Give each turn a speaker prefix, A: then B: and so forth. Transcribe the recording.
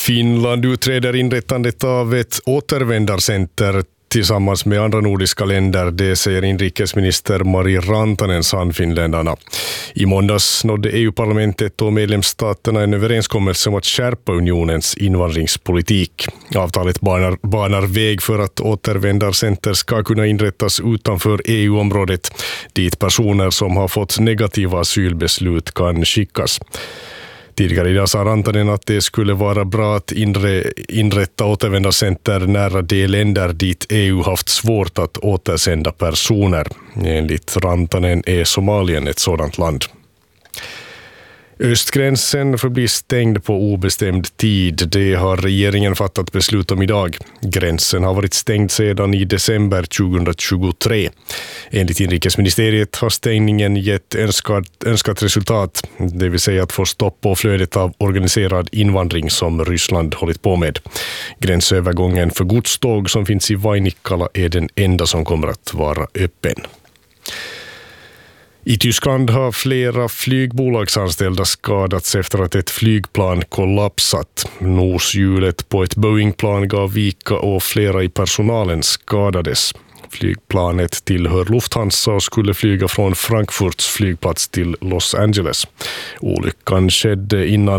A: Finland utreder inrättandet av ett återvändarcenter tillsammans med andra nordiska länder, det säger inrikesminister Mari Rantanen, sann finländarna. I måndags nådde EU-parlamentet och medlemsstaterna en överenskommelse om att skärpa unionens invandringspolitik. Avtalet banar väg för att återvändarcenter ska kunna inrättas utanför EU-området, dit personer som har fått negativa asylbeslut kan skickas. Tidigare idag sa Rantanen att det skulle vara bra att inrätta återvändarcenter nära de länder dit EU haft svårt att återsända personer. Enligt Rantanen är Somalien ett sådant land. Östgränsen förblir stängd på obestämd tid. Det har regeringen fattat beslut om idag. Gränsen har varit stängd sedan i december 2023. Enligt inrikesministeriet har stängningen gett önskat resultat, det vill säga att få stopp på flödet av organiserad invandring som Ryssland hållit på med. Gränsövergången för godståg som finns i Vainikkala är den enda som kommer att vara öppen. I Tyskland har flera flygbolagsanställda skadats efter att ett flygplan kollapsat. Noshjulet på ett Boeing-plan gav vika och flera i personalen skadades. Flygplanet tillhör Lufthansa och skulle flyga från Frankfurts flygplats till Los Angeles. Olyckan skedde innan